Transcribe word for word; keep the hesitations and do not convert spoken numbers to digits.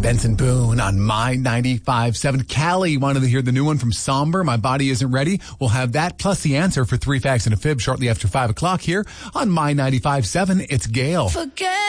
Benson Boone on My ninety-five point seven. Callie wanted to hear the new one from Somber, My Body Isn't Ready. We'll have that plus the answer for Three Facts and a Fib shortly after five o'clock here on My ninety-five point seven. It's Gail. Forget